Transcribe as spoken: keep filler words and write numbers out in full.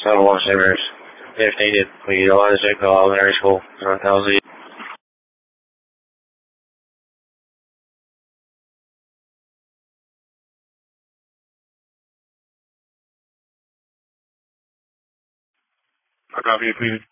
seven one Savers. If needed, we utilize Jacob Elementary School, North L Z. I copy you, please.